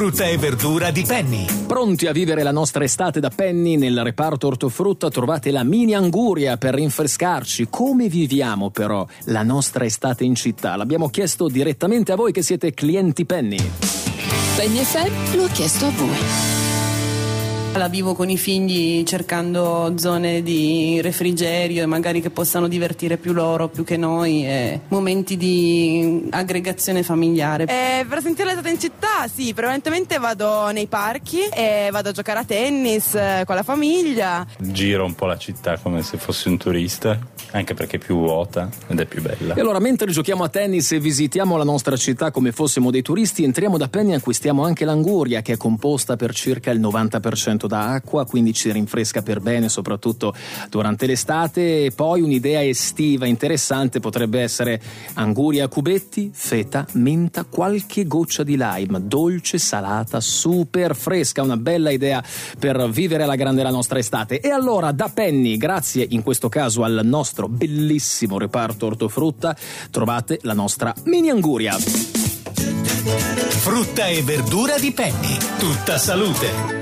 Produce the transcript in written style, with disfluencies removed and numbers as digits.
Frutta e verdura di Penny. Pronti a vivere la nostra estate da Penny? Nel reparto ortofrutta trovate la mini anguria per rinfrescarci. Come viviamo però la nostra estate in città? L'abbiamo chiesto direttamente a voi che siete clienti Penny. Penny FM lo ha chiesto a voi. La vivo con i figli cercando zone di refrigerio e magari che possano divertire più loro più che noi, e momenti di aggregazione familiare. Per sentire l'estate in città, sì, prevalentemente vado nei parchi e vado a giocare a tennis con la famiglia. Giro un po' la città come se fossi un turista, anche perché è più vuota ed è più bella. E allora, mentre giochiamo a tennis e visitiamo la nostra città come fossimo dei turisti, entriamo da Penny e acquistiamo anche l'anguria, che è composta per circa il 90% da acqua, quindi ci rinfresca per bene, soprattutto durante l'estate. E poi un'idea estiva interessante potrebbe essere anguria a cubetti, feta, menta, qualche goccia di lime, dolce, salata, super fresca, una bella idea per vivere alla grande la nostra estate. E allora da Penny, grazie in questo caso al nostro bellissimo reparto ortofrutta, trovate la nostra mini anguria. Frutta e verdura di Penny. Tutta salute.